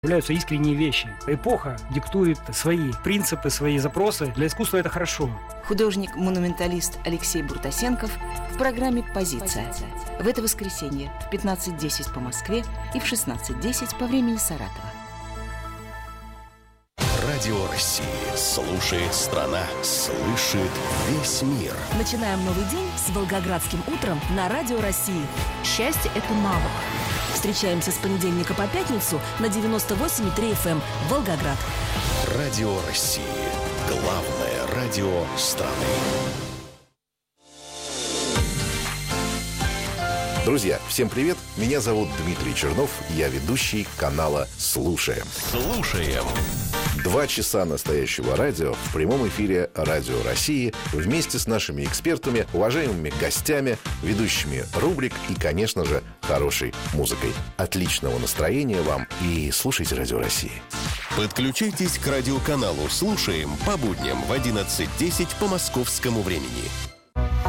Являются искренние вещи. Эпоха диктует свои принципы, свои запросы. Для искусства это хорошо. Художник-монументалист Алексей Буртасенков в программе «Позиция». В это воскресенье в 15:10 по Москве и в 16:10 по времени Саратова. Радио России. Слушает страна. Слышит весь мир. Начинаем новый день с Волгоградским утром на Радио России. Счастье – это навык. Встречаемся с понедельника по пятницу на 98,3 FM Волгоград. Радио России. Главное радио страны. Друзья, всем привет! Меня зовут Дмитрий Чернов, я ведущий канала «Слушаем». Слушаем. 2 часа настоящего радио в прямом эфире Радио России вместе с нашими экспертами, уважаемыми гостями, ведущими рубрик и, конечно же, хорошей музыкой. Отличного настроения вам и слушайте Радио России. Подключайтесь к радиоканалу «Слушаем» по будням в 11:10 по московскому времени.